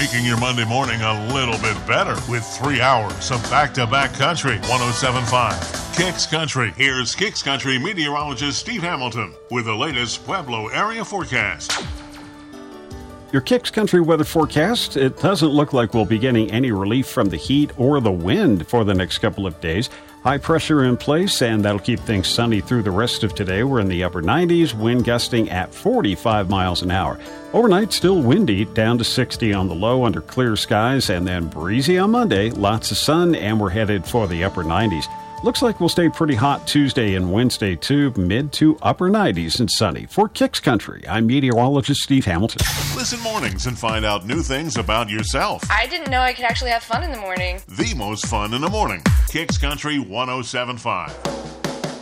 making your Monday morning a little bit better with 3 hours of back-to-back country. 107.5 Kicks Country. Here's Kicks Country meteorologist Steve Hamilton with the latest Pueblo area forecast. Your Kicks Country weather forecast, it doesn't look like we'll be getting any relief from the heat or the wind for the next couple of days. High pressure in place, and that'll keep things sunny through the rest of today. We're in the upper 90s, wind gusting at 45 miles an hour. Overnight, still windy, down to 60 on the low under clear skies, and then breezy on Monday, lots of sun, and we're headed for the upper 90s. Looks like we'll stay pretty hot Tuesday and Wednesday, too, mid to upper 90s and sunny. For Kicks Country, I'm meteorologist Steve Hamilton. Listen mornings and find out new things about yourself. I didn't know I could actually have fun in the morning. The most fun in the morning. Kicks Country 107.5.